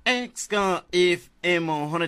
Exka FM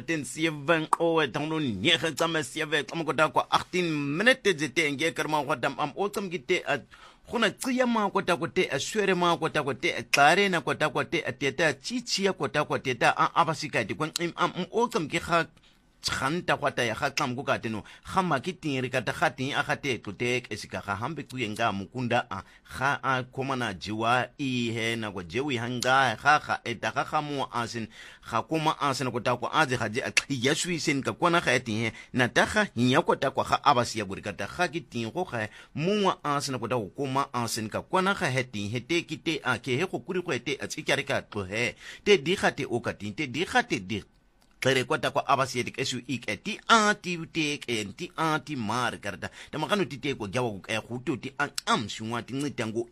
107 owe tangno nege tsama sieve tsama kota kwa 18 minute zete nge karma kwa dam am otsam gite at kuna tsiya ma kota kote aswere ma kota kote klare na kota kote ateta chichia kota kote ta abasika di kwan am otsam ge kha tshanta kwata ya khatlam ku kateno khama kitiri kata khati a khate tlotek esika ga hambe kuyenga mukunda ga a komana jiwa he na go jewi hanga ga eta ga mo asin ga koma asin ko ta ko aje ga je a qiya swisen ka kona ga eti he na ta ga hinya ko ta kwa ga abasiya buri kata ga kitin go ga mungwa asin ko ta ko koma asin ka kona ga heti he te kite a ke he go kuri go ete a tsikare ka tlo he te di gate o ka tin te di gate di Klere kwata kwa abasiyetik esu ik ti anti utek en ti anti mar karda ta makano ti teko gyawa ku khuto ti am shunwa ti ngitango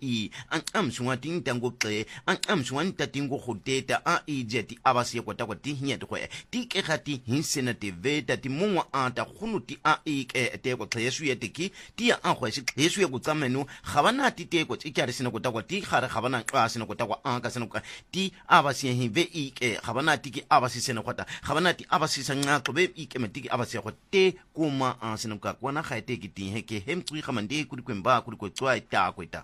am shunwa ti ngitango xe am shunwa ti tingo khoteta je ti abasiye kwata kwa ti hinya to ti ke khati hinsena ti veta ti mungwa anta khunu ti ik te ko xesu yetiki ti a khwesi xesu ye ku tsameno khabana ti teko tsikari sina kwata kwa ti khare khabana qa sina kwata kwa anka sina kwa ti abasiye hive ik khabana ti ki abasiye sina kwata nati abasisa ngaqo be ikemetiki abasiya khote kuma asinuka kwana khaite kitin heke hemtwi khamande kuri kwemba kuri kwetswa ita kweta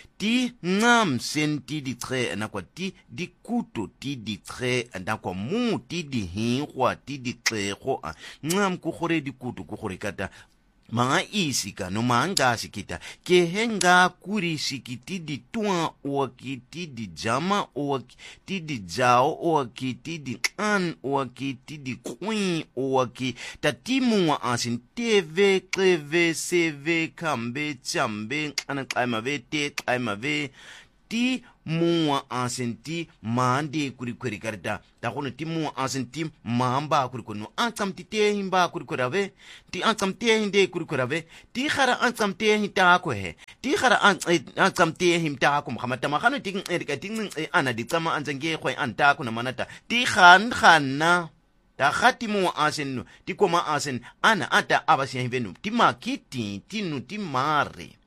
ti ngam senti di tre na kwa ti di kuto ti di tre nda kwa mu ti di hinkwa ti di tlego ngam ku khore di kuto ku khore kata Manga isika no manga sikita ke henga kuri sikiti di tua o kiti di jama o kiti di jao o kiti di an o kiti di queen o ki tatimu asin tv kleve cv kambe chambe ana klaima ve te klaima ve ti muwa ansenti mande kuri kuri karda ta kono ti muwa ansenti mamba kuri kono ansam ti te himba kuri kurave ti ansam te hinde kuri kurave ti khara ansam te hita ko he ti khara ansam te himta ko khamata ma khano ti erika ti ana di tsama anzange khoi anta ko na manata ti khanna ta khati muwa ansen ti koma ansen ana ata abasi hivenu ti makiti ti nu ti mare